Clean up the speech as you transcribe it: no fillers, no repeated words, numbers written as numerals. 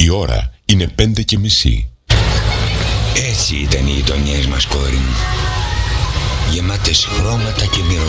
Η ώρα είναι 5:30. Έτσι ήταν οι γειτονιές μας, κόρη μου. Γεμάτες χρώματα και μυρωδιές.